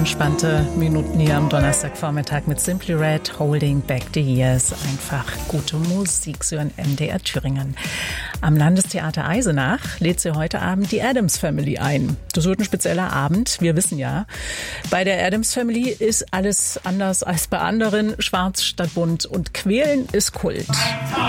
entspannte Minuten hier am Donnerstagvormittag mit Simply Red, Holding Back the Years. Einfach gute Musik, so in MDR Thüringen. Am Landestheater Eisenach lädt sie heute Abend die Addams Family ein. Das wird ein spezieller Abend, wir wissen ja. Bei der Addams Family ist alles anders als bei anderen. Schwarz statt bunt und Quälen ist Kult.